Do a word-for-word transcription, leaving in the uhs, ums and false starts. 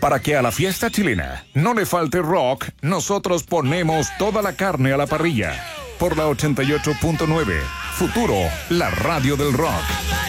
Para que a la fiesta chilena no le falte rock, nosotros ponemos toda la carne a la parrilla. Por la ochenta y ocho punto nueve, Futuro, la radio del rock.